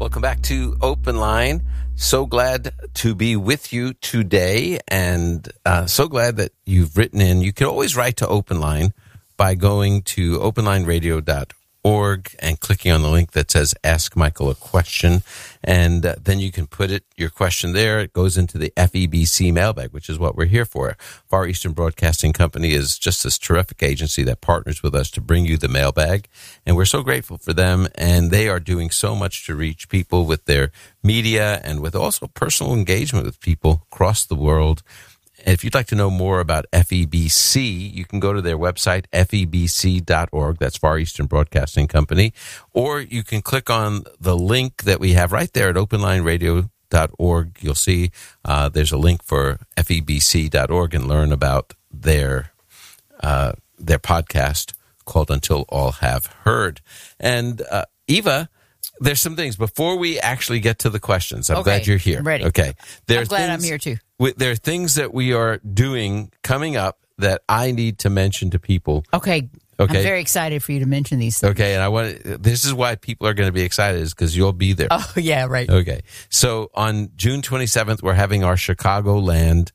welcome back to Open Line. So glad to be with you today, and so glad that you've written in. You can always write to Open Line by going to openlineradio.org and clicking on the link that says Ask Michael a Question, and then you can put your question there. It goes into the FEBC mailbag, which is what we're here for. Far Eastern Broadcasting Company is just this terrific agency that partners with us to bring you the mailbag, and we're so grateful for them, and they are doing so much to reach people with their media and with also personal engagement with people across the world. And if you'd like to know more about FEBC, you can go to their website, febc.org. That's Far Eastern Broadcasting Company. Or you can click on the link that we have right there at openlineradio.org. You'll see there's a link for febc.org and learn about their podcast called Until All Have Heard. And Eva, there's some things before we actually get to the questions. I'm glad you're here. I'm ready. Okay. I'm glad I'm here too. There are things that we are doing coming up that I need to mention to people. Okay. I'm very excited for you to mention these things. Okay, and this is why people are going to be excited, is because you'll be there. Oh, yeah, right. Okay. So on June 27th, we're having our Chicagoland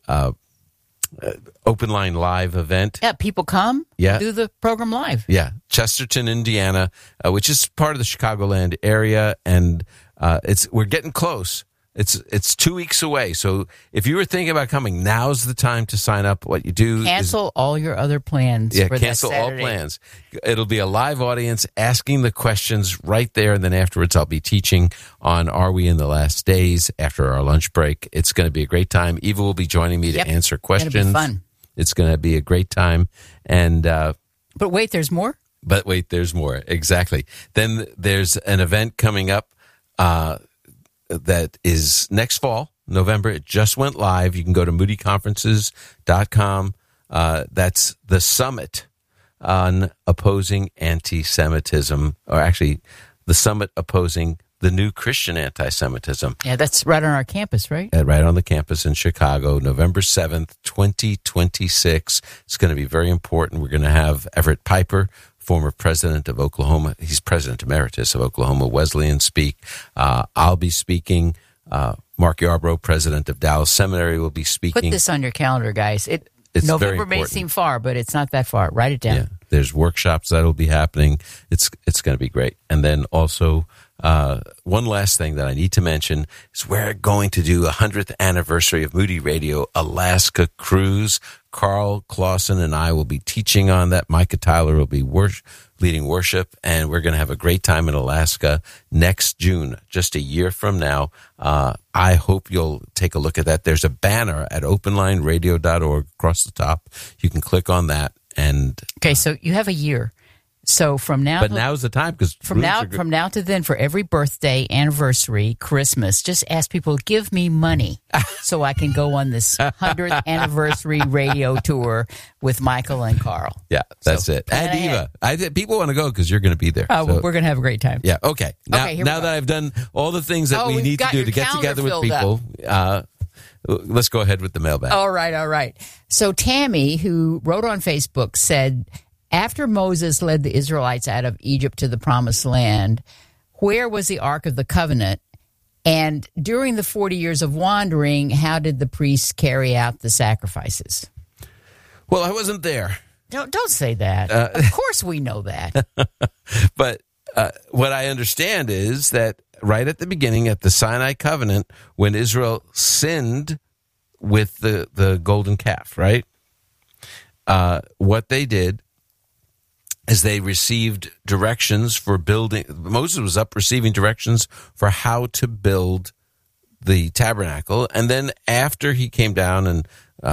Open Line Live event. Yeah, people come do the program live. Yeah, Chesterton, Indiana, which is part of the Chicagoland area, and we're getting close. It's 2 weeks away, so if you were thinking about coming, now's the time to sign up. What you do cancel all your other plans. Yeah, for cancel that all plans. It'll be a live audience asking the questions right there, and then afterwards I'll be teaching on Are We in the Last Days after our lunch break. It's going to be a great time. Eva will be joining me to answer questions. It's going to be fun. It's going to be a great time. And but wait, there's more? But wait, there's more. Exactly. Then there's an event coming up that is next fall, November. It just went live. You can go to moodyconferences.com. That's the Summit on Opposing Anti-Semitism, or actually the Summit Opposing the New Christian Anti-Semitism. Yeah, that's right on our campus, right? Right on the campus in Chicago, November 7th, 2026. It's going to be very important. We're going to have Everett Piper, former president of Oklahoma. He's president emeritus of Oklahoma Wesleyan, speak. I'll be speaking. Mark Yarbrough, president of Dallas Seminary, will be speaking. Put this on your calendar, guys. It's November may seem far, but it's not that far. Write it down. Yeah, there's workshops that will be happening. It's going to be great. And then also, one last thing that I need to mention is we're going to do a 100th anniversary of Moody Radio Alaska Cruise. Carl Clausen and I will be teaching on that. Micah Tyler will be leading worship, and we're going to have a great time in Alaska next June, just a year from now. I hope you'll take a look at that. There's a banner at openlineradio.org across the top. You can click on that. And okay, so you have a year. So from now, but now's the time, because from now to then, for every birthday, anniversary, Christmas, just ask people, give me money so I can go on this 100th anniversary radio tour with Michael and Carl. Yeah, that's it. And Eva, people want to go because you're going to be there. Oh, we're going to have a great time. Yeah. Okay. Now that I've done all the things that we need to do to get together with people, let's go ahead with the mailbag. All right. So Tammy, who wrote on Facebook, said, after Moses led the Israelites out of Egypt to the Promised Land, where was the Ark of the Covenant? And during the 40 years of wandering, how did the priests carry out the sacrifices? Well, I wasn't there. Don't say that. Of course we know that. But what I understand is that right at the beginning, at the Sinai Covenant, when Israel sinned with the golden calf, right? What they did is they received directions for building. Moses was up receiving directions for how to build the tabernacle. And then after he came down and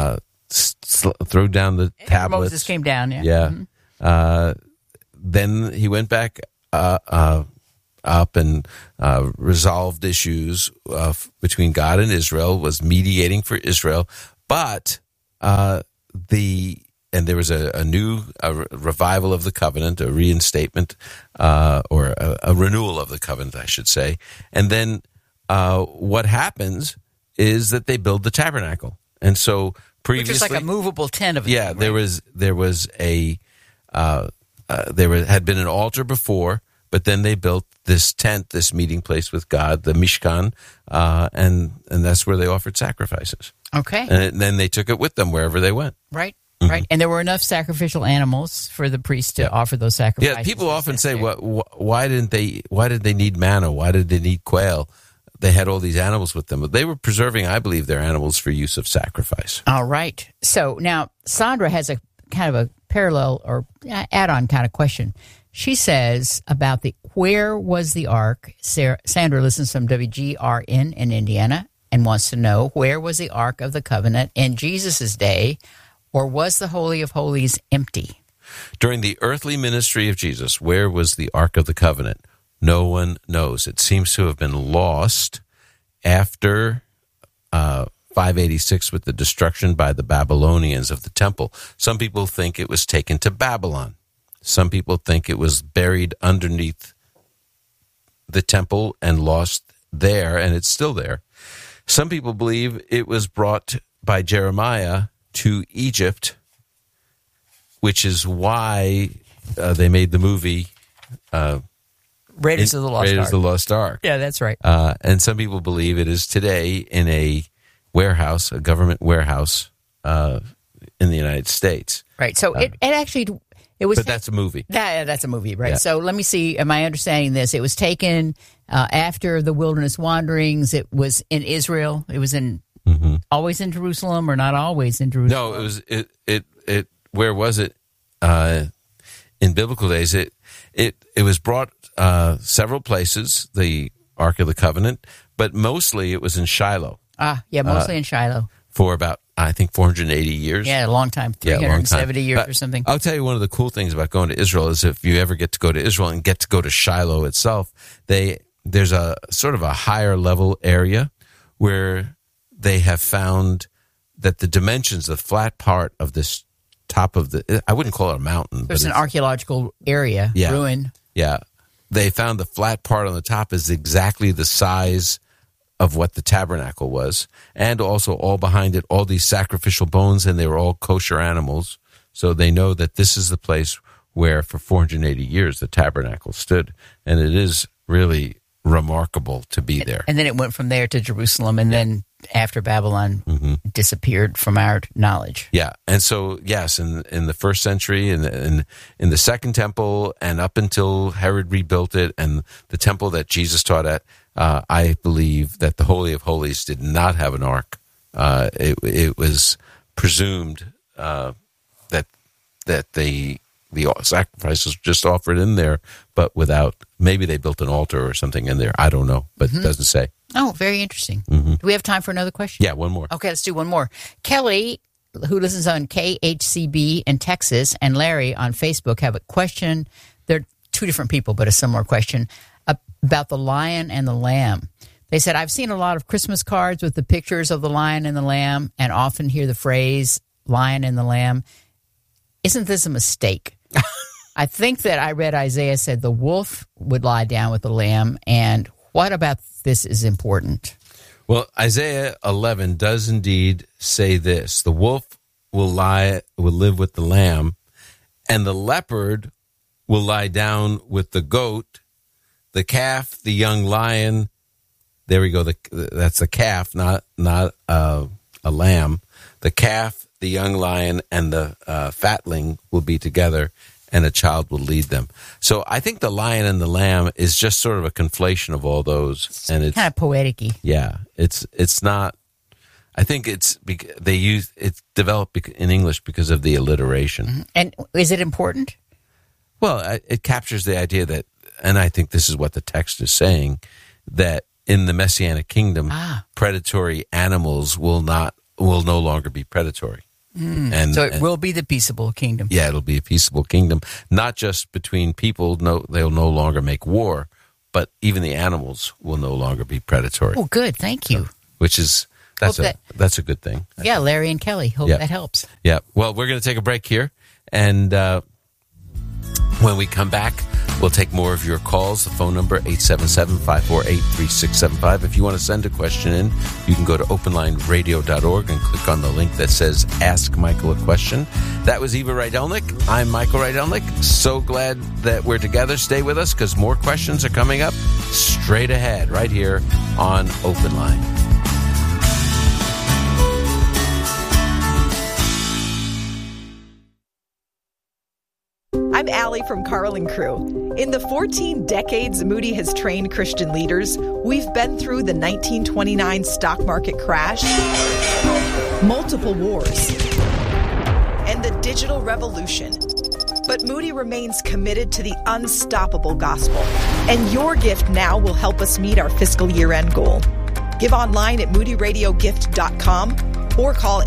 threw down the tablets. Moses came down, yeah. Yeah. Mm-hmm. Then he went back up and resolved issues between God and Israel, was mediating for Israel. But there was a new revival of the covenant, a reinstatement, or a renewal of the covenant, I should say. And then what happens is that they build the tabernacle. And so previously, which is like a movable tent of it. Yeah, right? there had been an altar before, but then they built this tent, this meeting place with God, the Mishkan, and that's where they offered sacrifices. Okay. And then they took it with them wherever they went. Right. Right. And there were enough sacrificial animals for the priests to offer those sacrifices. Yeah, people often say, why did they need manna? Why did they need quail? They had all these animals with them. But they were preserving, I believe, their animals for use of sacrifice. All right. So now Sandra has a kind of a parallel or add-on kind of question. She says about where was the ark? Sandra listens from WGRN in Indiana and wants to know, where was the Ark of the Covenant in Jesus' day, or was the Holy of Holies empty? During the earthly ministry of Jesus, where was the Ark of the Covenant? No one knows. It seems to have been lost after 586 with the destruction by the Babylonians of the temple. Some people think it was taken to Babylon. Some people think it was buried underneath the temple and lost there, and it's still there. Some people believe it was brought by Jeremiah to Egypt, which is why they made the movie Raiders of the Lost Ark. Yeah, that's right. And some people believe it is today in a warehouse, a government warehouse in the United States. Right. So it was. But that's a movie. That's a movie, right? Yeah. So let me see. Am I understanding this? It was taken after the wilderness wanderings. It was in Israel. It was in always in Jerusalem, or not always in Jerusalem. No, it was it. Where was it? In biblical days, it was brought several places, the Ark of the Covenant, but mostly it was in Shiloh. Mostly in Shiloh for about, I think, 480 years. Yeah, a long time, 370 years or something. I'll tell you, one of the cool things about going to Israel is if you ever get to go to Israel and get to go to Shiloh itself, there's a sort of a higher level area where they have found that the dimensions, the flat part of this top of I wouldn't call it a mountain. There's an archaeological area, ruin. Yeah. They found the flat part on the top is exactly the size of what the tabernacle was, and also all behind it, all these sacrificial bones, and they were all kosher animals. So they know that this is the place where for 480 years the tabernacle stood, and it is really remarkable to be there. And then it went from there to Jerusalem, and then after Babylon disappeared from our knowledge. Yeah, and so yes, in the first century, in the second temple, and up until Herod rebuilt it, and the temple that Jesus taught at, I believe that the Holy of Holies did not have an ark. It was presumed that the sacrifice was just offered in there, but without. Maybe they built an altar or something in there. I don't know, but it doesn't say. Oh, very interesting. Do we have time for another question? Yeah, one more. Okay, let's do one more. Kelly, who listens on KHCB in Texas, and Larry on Facebook have a question. They're two different people, but a similar question about the lion and the lamb. They said, I've seen a lot of Christmas cards with the pictures of the lion and the lamb, and often hear the phrase lion and the lamb. Isn't this a mistake? I think that I read Isaiah said the wolf would lie down with the lamb, and what about this is important? Well, Isaiah 11 does indeed say this: the wolf will live with the lamb, and the leopard will lie down with the goat, the calf, the young lion. There we go. That's the calf, not a lamb. The calf, the young lion, and the fatling will be together, and a child will lead them. So I think the lion and the lamb is just sort of a conflation of all those, and it's kind of poetic-y. Yeah, it's not. I think it's developed in English because of the alliteration. And is it important? Well, it captures the idea that, and I think this is what the text is saying, that in the Messianic kingdom, predatory animals will no longer be predatory. And so it will be the peaceable kingdom. Yeah, it'll be a peaceable kingdom, not just between people. No, they'll no longer make war, but even the animals will no longer be predatory. Oh, good. Thank you. That's a good thing. Yeah, Larry and Kelly. Hope that helps. Yeah. Well, we're going to take a break here, and when we come back, We'll take more of your calls. The phone number, 877-548-3675. If you want to send a question in, you can go to openlineradio.org and click on the link that says Ask Michael a Question. That was Eva Rydelnik. I'm Michael Rydelnik. So glad that we're together. Stay with us because more questions are coming up straight ahead right here on Open Line. I'm Allie from Carlin Crew. In the 14 decades Moody has trained Christian leaders, we've been through the 1929 stock market crash, multiple wars, and the digital revolution. But Moody remains committed to the unstoppable gospel, and your gift now will help us meet our fiscal year-end goal. Give online at moodyradiogift.com or call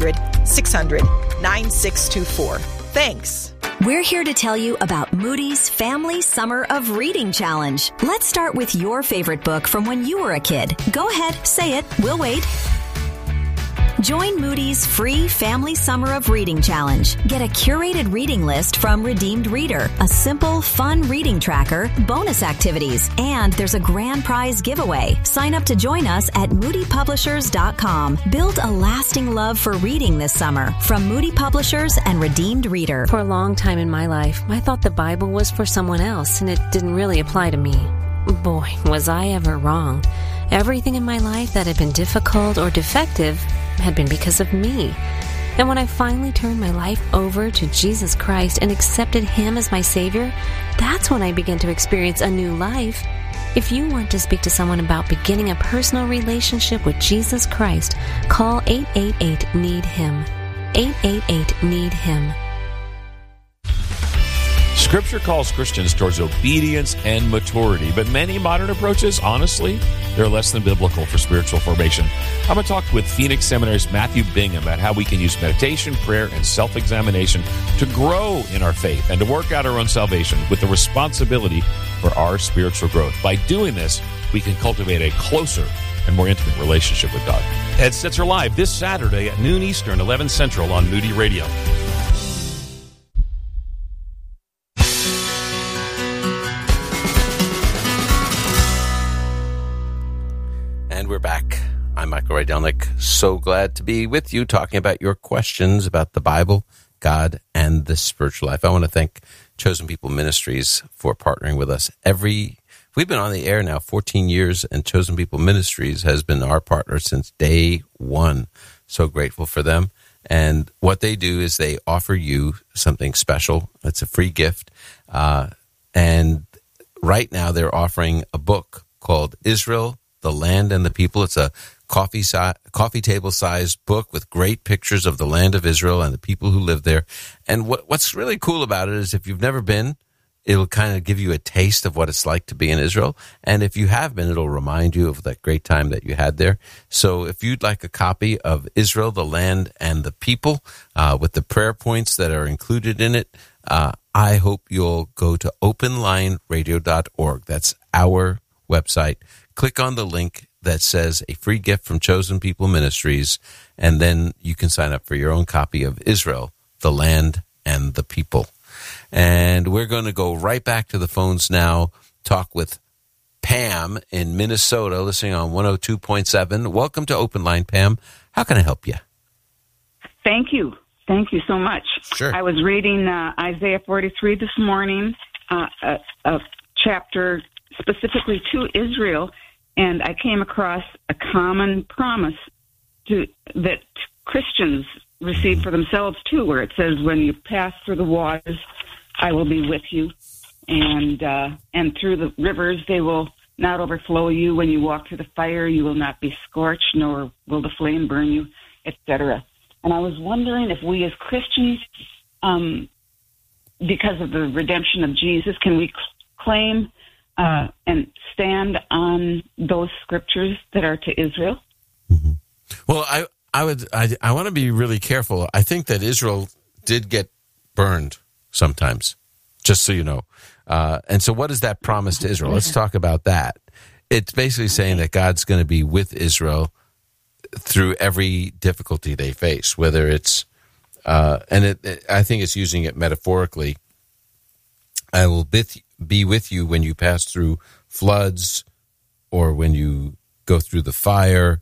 800-600-9624. Thanks. We're here to tell you about Moody's Family Summer of Reading Challenge. Let's start with your favorite book from when you were a kid. Go ahead, say it. We'll wait. Join Moody's free Family Summer of Reading Challenge. Get a curated reading list from Redeemed Reader, a simple, fun reading tracker, bonus activities, and there's a grand prize giveaway. Sign up to join us at moodypublishers.com. Build a lasting love for reading this summer from Moody Publishers and Redeemed Reader. For a long time in my life, I thought the Bible was for someone else, and it didn't really apply to me. Boy, was I ever wrong. Everything in my life that had been difficult or defective had been because of me. And when I finally turned my life over to Jesus Christ and accepted Him as my Savior, that's when I began to experience a new life. If you want to speak to someone about beginning a personal relationship with Jesus Christ, call 888-NEED-HIM. 888-NEED-HIM. Scripture calls Christians towards obedience and maturity, but many modern approaches, honestly, they're less than biblical for spiritual formation. I'm going to talk with Phoenix Seminary's Matthew Bingham about how we can use meditation, prayer, and self-examination to grow in our faith and to work out our own salvation with the responsibility for our spiritual growth. By doing this, we can cultivate a closer and more intimate relationship with God. Ed Stetzer Live this Saturday at noon Eastern, 11 Central on Moody Radio. We're back. I'm Michael Rydelnik. So glad to be with you talking about your questions about the Bible, God, and the spiritual life. I want to thank Chosen People Ministries for partnering with us. We've been on the air now 14 years, and Chosen People Ministries has been our partner since day one. So grateful for them. And what they do is they offer you something special. It's a free gift. And right now they're offering a book called Israel, the Land and the People. It's a coffee table sized book with great pictures of the land of Israel and the people who live there. And what's really cool about it is if you've never been, it'll kind of give you a taste of what it's like to be in Israel. And if you have been, it'll remind you of that great time that you had there. So if you'd like a copy of Israel, the Land and the People, with the prayer points that are included in it, I hope you'll go to openlineradio.org. That's our website. Click on the link that says a free gift from Chosen People Ministries, and then you can sign up for your own copy of Israel, the Land and the People. And we're going to go right back to the phones now, talk with Pam in Minnesota, listening on 102.7. Welcome to Open Line, Pam. How can I help you? Thank you. Thank you so much. Sure. I was reading Isaiah 43 this morning, a chapter specifically to Israel, and I came across a common promise that Christians receive for themselves too, where it says, "When you pass through the waters, I will be with you, and through the rivers, they will not overflow you. When you walk through the fire, you will not be scorched, nor will the flame burn you," etc. And I was wondering if we as Christians, because of the redemption of Jesus, can we claim and stand on those scriptures that are to Israel? Mm-hmm. Well, I want to be really careful. I think that Israel did get burned sometimes, just so you know. And so what is that promise to Israel? Let's talk about that. It's basically saying that God's going to be with Israel through every difficulty they face, whether it's, I think it's using it metaphorically. I will be with you when you pass through floods or when you go through the fire.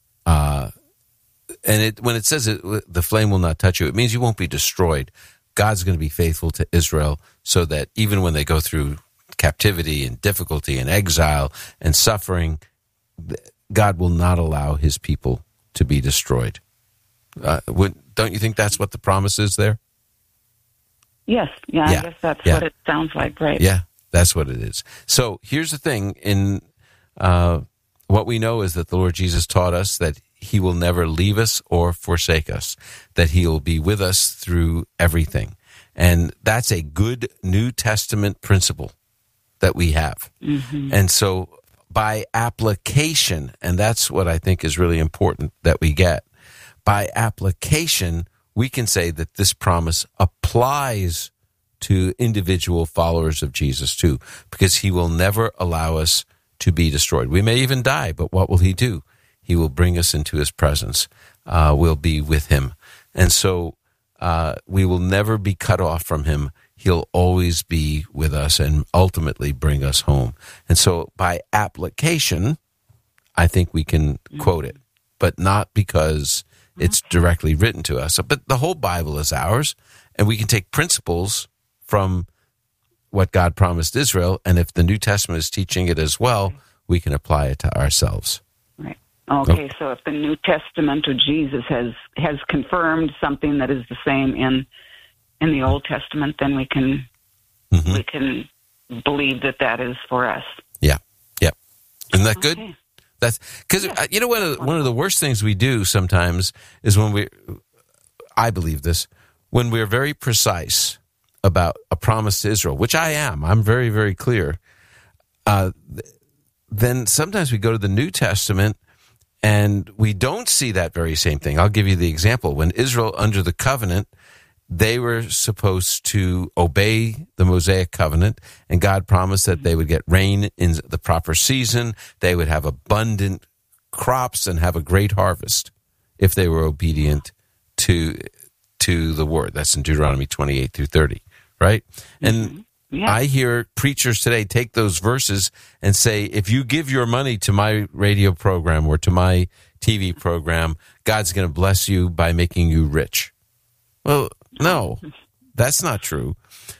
And when it says the flame will not touch you, it means you won't be destroyed. God's going to be faithful to Israel so that even when they go through captivity and difficulty and exile and suffering, God will not allow his people to be destroyed. Don't you think that's what the promise is there? Yes. Yeah, I guess that's what it sounds like, right? Yeah, that's what it is. So here's the thing. In what we know is that the Lord Jesus taught us that he will never leave us or forsake us, that he will be with us through everything. And that's a good New Testament principle that we have. Mm-hmm. And so by application, and that's what I think is really important that we get, by application, we can say that this promise applies to individual followers of Jesus too, because he will never allow us to be destroyed. We may even die, but what will he do? He will bring us into his presence. We'll be with him. And so we will never be cut off from him. He'll always be with us and ultimately bring us home. And so by application, I think we can quote it, but not because it's directly written to us. But the whole Bible is ours, and we can take principles from what God promised Israel, and if the New Testament is teaching it as well, we can apply it to ourselves. Right. Okay, so if the New Testament of Jesus has confirmed something that is the same in the Old Testament, then we can believe that is for us. Yeah. Isn't that good? That's because you know one of the worst things we do sometimes is I believe this, when we're very precise about a promise to Israel, which I am. I'm very, very clear. Then sometimes we go to the New Testament and we don't see that very same thing. I'll give you the example. When Israel, under the covenant, they were supposed to obey the Mosaic covenant, and God promised that they would get rain in the proper season, they would have abundant crops and have a great harvest if they were obedient to the word. That's in Deuteronomy 28 through 30, right? And I hear preachers today take those verses and say, if you give your money to my radio program or to my TV program, God's going to bless you by making you rich. Well, no, that's not true.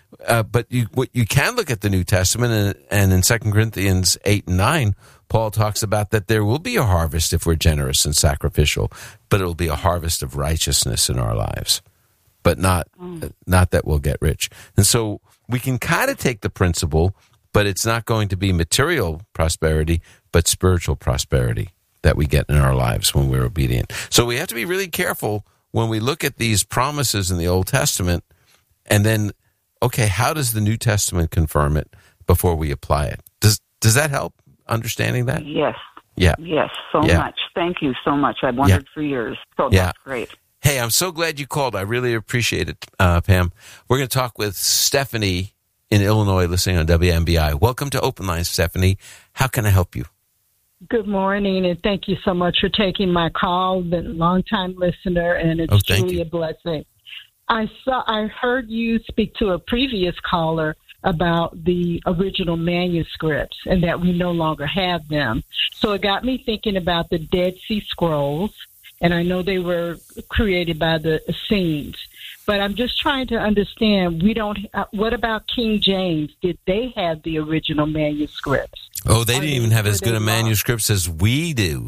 But you can look at the New Testament, and in 2 Corinthians 8 and 9, Paul talks about that there will be a harvest if we're generous and sacrificial, but it will be a harvest of righteousness in our lives, but not that we'll get rich. And so we can kind of take the principle, but it's not going to be material prosperity, but spiritual prosperity that we get in our lives when we're obedient. So we have to be really careful when we look at these promises in the Old Testament, and then, okay, how does the New Testament confirm it before we apply it? Does that help understanding that? Yes. Yeah. Yes, so much. Thank you so much. I've wondered for years. So that's great. Hey, I'm so glad you called. I really appreciate it, Pam. We're going to talk with Stephanie in Illinois, listening on WMBI. Welcome to Open Line, Stephanie. How can I help you? Good morning, and thank you so much for taking my call. Been a long-time listener, and it's truly a blessing. I heard you speak to a previous caller about the original manuscripts and that we no longer have them. So it got me thinking about the Dead Sea Scrolls, and I know they were created by the Essenes. But I'm just trying to understand, what about King James? Did they have the original manuscripts? Oh, they didn't even have as good a manuscripts as we do.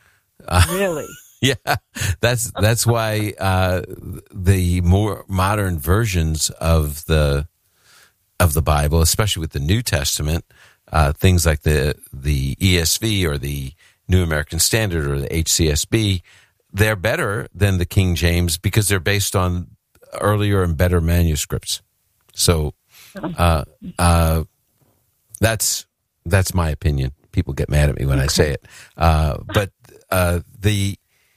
Really? Yeah, that's why the more modern versions of the Bible, especially with the New Testament, things like the ESV or the New American Standard or the HCSB, they're better than the King James because they're based on earlier and better manuscripts. So that's my opinion. People get mad at me when I say it, but the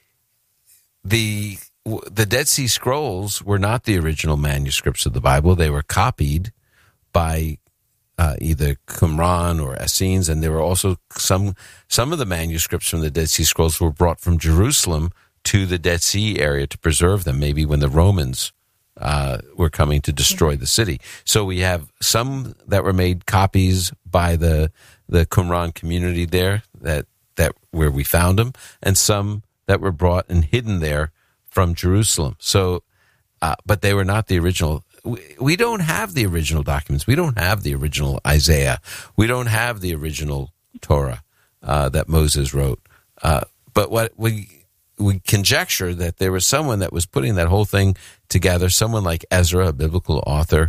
Dead Sea Scrolls were not the original manuscripts of the Bible. They were copied by either Qumran or Essenes, and there were also some of the manuscripts from the Dead Sea Scrolls were brought from Jerusalem to the Dead Sea area to preserve them, maybe when the Romans were coming to destroy the city. So we have some that were made copies by the Qumran community there that where we found them, and some that were brought and hidden there from Jerusalem. So, but they were not the original. We don't have the original documents. We don't have the original Isaiah. We don't have the original Torah that Moses wrote. But what we conjecture that there was someone that was putting that whole thing together, someone like Ezra, a biblical author,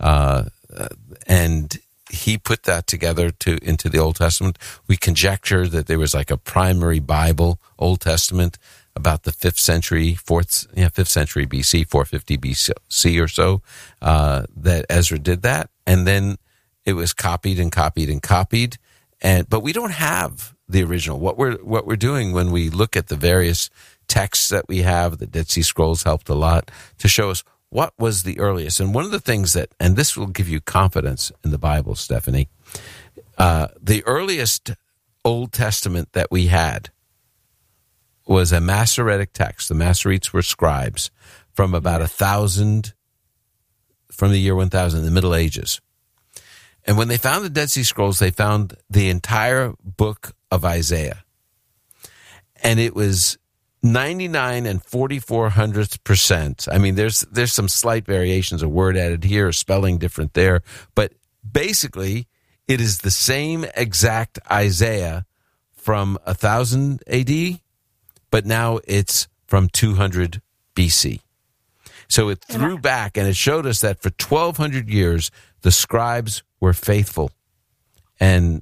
and he put that together into the Old Testament. We conjecture that there was like a primary Bible, Old Testament, about the 5th century BC, 450 BC or so, that Ezra did that. And then it was copied and copied and copied. But we don't have the original. What we're doing when we look at the various texts that we have, the Dead Sea Scrolls helped a lot to show us what was the earliest. And one of the things and this will give you confidence in the Bible, Stephanie, the earliest Old Testament that we had was a Masoretic text. The Masoretes were scribes from about 1000, from the year 1000, in the Middle Ages. And when they found the Dead Sea Scrolls, they found the entire book of Isaiah. And it was 99 and 4400%. I mean, there's some slight variations, a word added here, a spelling different there. But basically, it is the same exact Isaiah from 1000 AD, but now it's from 200 BC. So it threw back, and it showed us that for 1,200 years, the scribes were faithful, and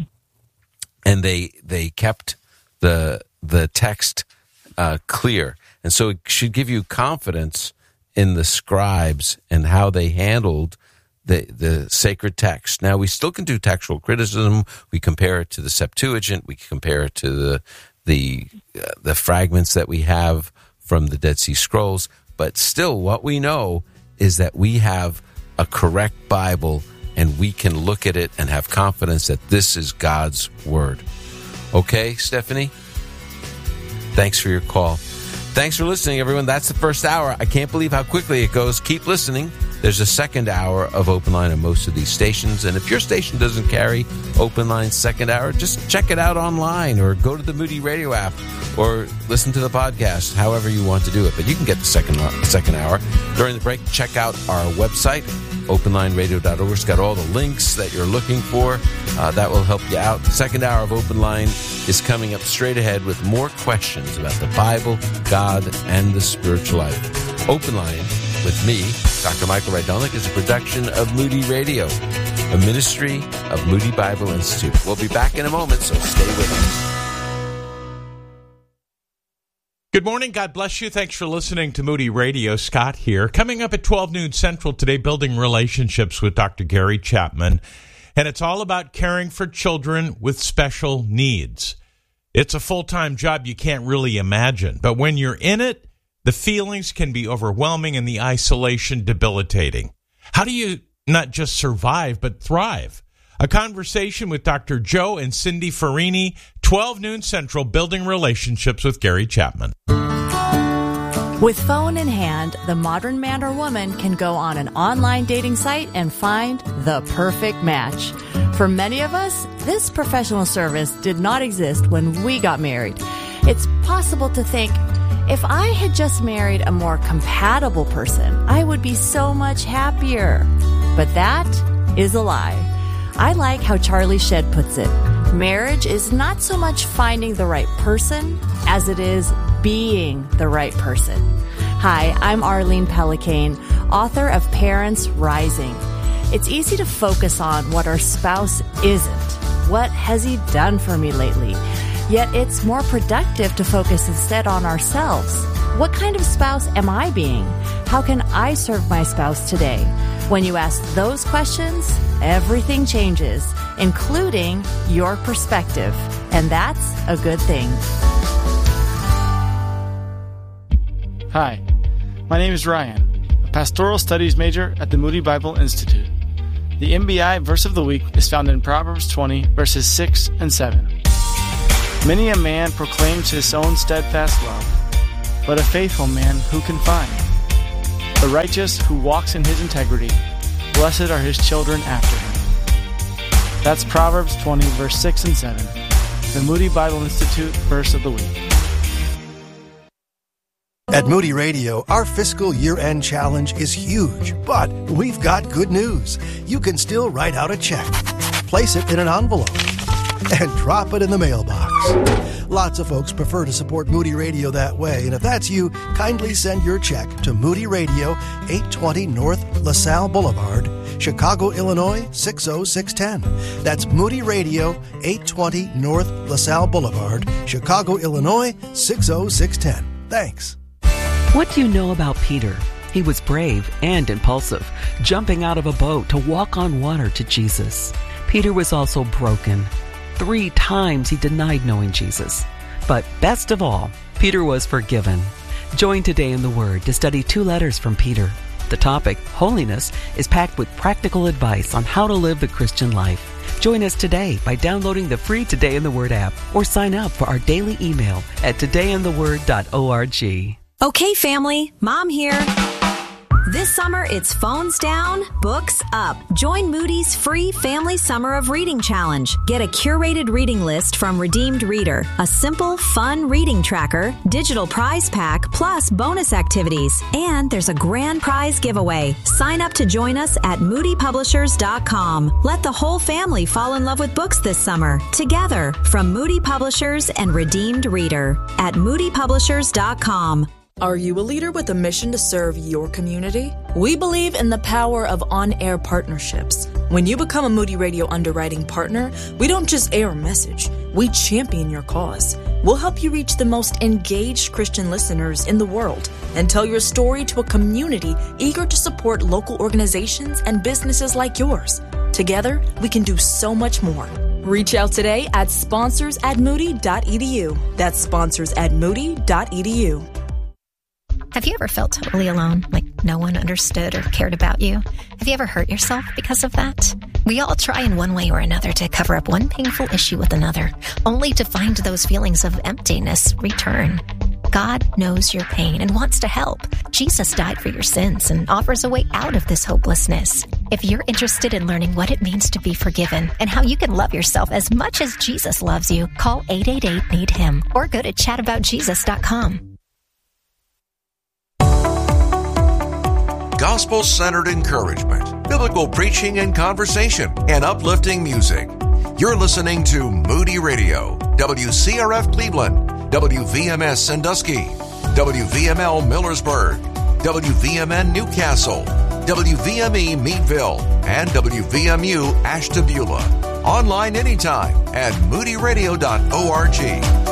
they kept the text clear. And so it should give you confidence in the scribes and how they handled the sacred text. Now, we still can do textual criticism. We compare it to the Septuagint. We compare it to the fragments that we have from the Dead Sea Scrolls. But still, what we know is that we have a correct Bible, and we can look at it and have confidence that this is God's Word. Okay, Stephanie? Thanks for your call. Thanks for listening, everyone. That's the first hour. I can't believe how quickly it goes. Keep listening. There's a second hour of Open Line on most of these stations. And if your station doesn't carry Open Line's second hour, just check it out online or go to the Moody Radio app or listen to the podcast, however you want to do it. But you can get the second hour. During the break, check out our website, openlineradio.org. It's got all the links that you're looking for. That will help you out. The second hour of Open Line is coming up straight ahead with more questions about the Bible, God, and the spiritual life. Open Line with me, Dr. Michael Rydelnik, is a production of Moody Radio, a ministry of Moody Bible Institute. We'll be back in a moment, so stay with us. Good morning. God bless you. Thanks for listening to Moody Radio. Scott here. Coming up at 12 noon Central today, Building Relationships with Dr. Gary Chapman. And it's all about caring for children with special needs. It's a full-time job you can't really imagine. But when you're in it, the feelings can be overwhelming and the isolation debilitating. How do you not just survive, but thrive? A conversation with Dr. Joe and Cindy Farini, 12 noon Central, Building Relationships with Gary Chapman. With phone in hand, the modern man or woman can go on an online dating site and find the perfect match. For many of us, this professional service did not exist when we got married. It's possible to think, if I had just married a more compatible person, I would be so much happier. But that is a lie. I like how Charlie Shedd puts it. Marriage is not so much finding the right person as it is being the right person. Hi, I'm Arlene Pellicane, author of Parents Rising. It's easy to focus on what our spouse isn't. What has he done for me lately? Yet it's more productive to focus instead on ourselves. What kind of spouse am I being? How can I serve my spouse today? When you ask those questions, everything changes, including your perspective. And that's a good thing. Hi, my name is Ryan, a pastoral studies major at the Moody Bible Institute. The MBI verse of the week is found in Proverbs 20, verses 6 and 7. Many a man proclaims his own steadfast love, but a faithful man who can find? The righteous who walks in his integrity, blessed are his children after him. That's Proverbs 20, verse 6 and 7, the Moody Bible Institute verse of the week. At Moody Radio, our fiscal year-end challenge is huge, but we've got good news. You can still write out a check, place it in an envelope, and drop it in the mailbox. Lots of folks prefer to support Moody Radio that way, and if that's you, kindly send your check to Moody Radio, 820 North LaSalle Boulevard, Chicago, Illinois, 60610. That's Moody Radio, 820 North LaSalle Boulevard, Chicago, Illinois, 60610. Thanks. What do you know about Peter? He was brave and impulsive, jumping out of a boat to walk on water to Jesus. Peter was also broken. 3 times he denied knowing Jesus. But best of all, Peter was forgiven. Join Today in the Word to study 2 letters from Peter. The topic, holiness, is packed with practical advice on how to live the Christian life. Join us today by downloading the free Today in the Word app or sign up for our daily email at todayintheword.org. Okay, family, Mom here. This summer, it's phones down, books up. Join Moody's free Family Summer of Reading Challenge. Get a curated reading list from Redeemed Reader, a simple, fun reading tracker, digital prize pack, plus bonus activities. And there's a grand prize giveaway. Sign up to join us at moodypublishers.com. Let the whole family fall in love with books this summer. Together, from Moody Publishers and Redeemed Reader at moodypublishers.com. Are you a leader with a mission to serve your community? We believe in the power of on-air partnerships. When you become a Moody Radio underwriting partner, we don't just air a message, we champion your cause. We'll help you reach the most engaged Christian listeners in the world and tell your story to a community eager to support local organizations and businesses like yours. Together, we can do so much more. Reach out today at sponsors@moody.edu. That's sponsors@moody.edu. Have you ever felt totally alone, like no one understood or cared about you? Have you ever hurt yourself because of that? We all try in one way or another to cover up one painful issue with another, only to find those feelings of emptiness return. God knows your pain and wants to help. Jesus died for your sins and offers a way out of this hopelessness. If you're interested in learning what it means to be forgiven and how you can love yourself as much as Jesus loves you, call 888-NEED-HIM or go to chataboutjesus.com. Gospel-centered encouragement, biblical preaching and conversation, and uplifting music. You're listening to Moody Radio, WCRF Cleveland, WVMS Sandusky, WVML Millersburg, WVMN Newcastle, WVME Meadville, and WVMU Ashtabula. Online anytime at moodyradio.org.